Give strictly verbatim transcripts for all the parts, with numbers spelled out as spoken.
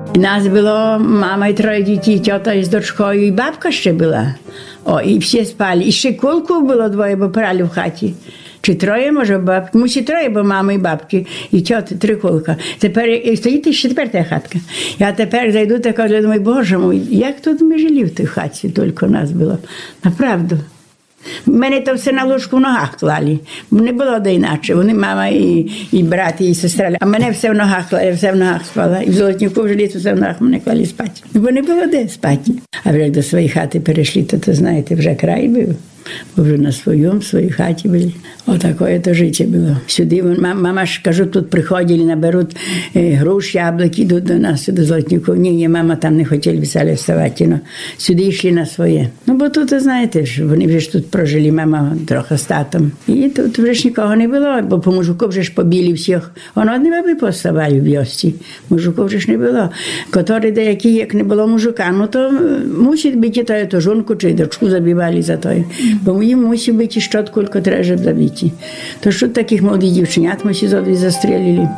Нас було мама і троє дітей, тьота із дочкою, і бабка ще була. О, і всі спали. І ще кулку було двоє, бо прали в хаті. Чи троє, може, бабки? Мусі троє, бо мама і бабки, і тьоти, три кулка. Тепер і стоїть ще тепер та хатка. Я тепер зайду та кажу, думаю, Боже мій, як тут ми жили в тій хаті, тільки нас було. Направду. Мене то все на ложку в ногах клали. Не було де інакше. Вони, мама і, і брат, і сестра. А мене все в ногах клали, я все в ногах спала. І в Золотніку вже літо все в ногах мене клали спати. Бо не було де спати. А вже як до своєї хати перейшли, то, то знаєте, вже край був. Бо вже на своєму, в своїй хаті були. Отакое то життя було. Сюди, мама ж, кажу, тут приходили, наберуть е, груш, яблуки, йдуть до нас, сюди Золотніку. Ні, ні, мама там не хотіли веселі вставати, но сюди йшли на своє. Ну, бо тут, знаєте ж, вони вже ж тут прожили, мама трохи з татом. І тут вже ж нікого не було, бо по мужику вже ж побили всіх. Воно одні баби поставали в вьосці. Мужику вже ж не було. Котрі деякі, як не було мужика, ну то мусить бути то, то жонку чи дочку забивали за то. Бо їм мусить бути щотку, тільки треба, щоб забити. То що таких молодих дівченят ми всі зодві застрілили.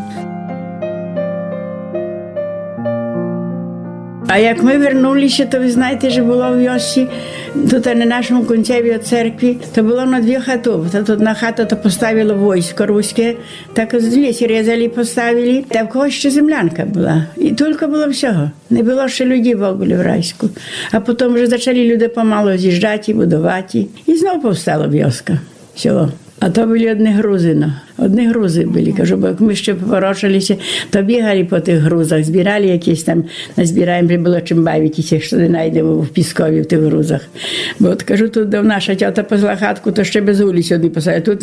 А як ми вернулися, то ви знаєте, що було в Йосі, тут на нашому кінцеві від церкви, то було на дві хати. Тут одна хата то поставило військо руське, так з лісі різали, поставили. Та в когось ще землянка була. І тільки було всього. Не було ще людей в огулі в Райську. А потім вже почали люди помалу з'їжджати, будувати. І знову повстало вьоска, село. А то були одні грузи, ну. Одні грузи були, кажу, бо як ми ще поворошилися, то бігали по тих грузах, збирали якісь там, назбираємо, було чим бавитися, що не знайдемо в Піскові, в тих грузах. Бо от, кажу, тут наша тьота позла хатку, то ще без улі сюди посадили. Тут